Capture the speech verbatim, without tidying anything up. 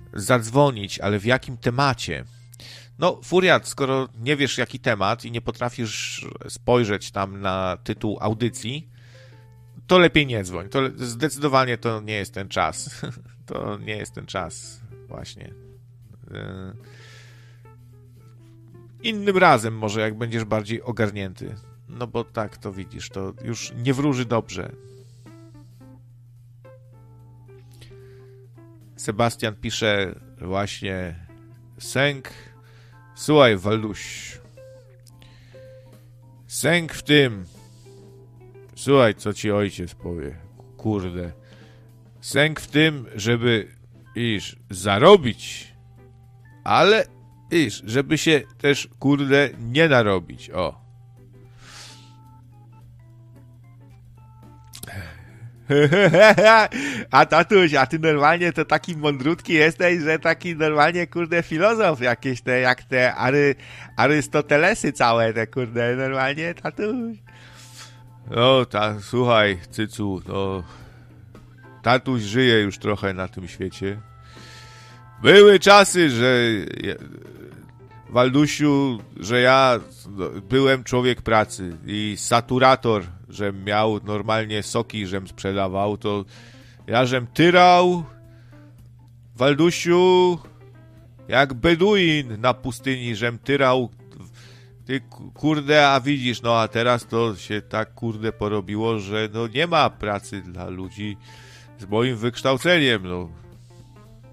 zadzwonić, ale w jakim temacie? No, Furiat, skoro nie wiesz jaki temat i nie potrafisz spojrzeć tam na tytuł audycji, to lepiej nie dzwoń. To zdecydowanie to nie jest ten czas. To nie jest ten czas, właśnie. Innym razem może, jak będziesz bardziej ogarnięty. No bo tak, to widzisz, to już nie wróży dobrze. Sebastian pisze właśnie sęk. Słuchaj, Walduś. Sęk w tym. Słuchaj, co ci ojciec powie. Kurde. Sęk w tym, żeby iż zarobić, ale iż, żeby się też, kurde, nie narobić. O. A tatuś, a ty normalnie to taki mądrutki jesteś, że taki normalnie, kurde, filozof jakieś te, jak te Ary, Arystotelesy całe te, kurde, normalnie, tatuś. No, ta, słuchaj, cycu, no, tatuś żyje już trochę na tym świecie. Były czasy, że Waldusiu, że ja byłem człowiek pracy i saturator, żem miał normalnie soki, żem sprzedawał, to ja żem tyrał, Waldusiu, jak beduin na pustyni, żem tyrał, ty kurde, a widzisz, no a teraz to się tak kurde porobiło, że no nie ma pracy dla ludzi z moim wykształceniem, no.